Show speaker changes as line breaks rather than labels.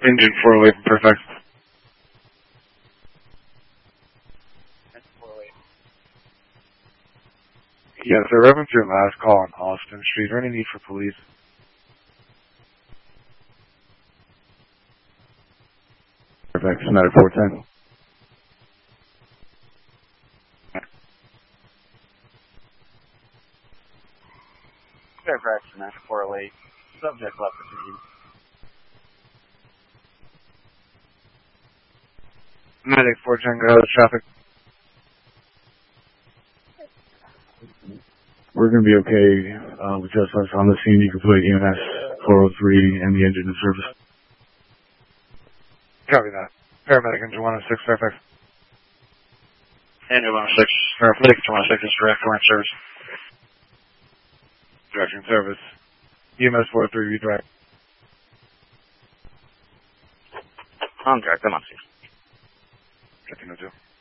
Engine 408 from Fairfax. Yes, sir. Reference your last call on Austin Street. Is there any need for police?
Fairfax, United 410.
Fairfax, United 408. Subject left the scene.
Medic 410, go ahead with traffic.
We're going to be okay with just us on the scene. You can put EMS 403 and the engine in service.
Copy that. Paramedic engine 106, Fairfax.
Engine 106, Medic 106 is direct current service.
Direction service. EMS 403, redirect.
On direct, I'm on scene.
Checking the 2.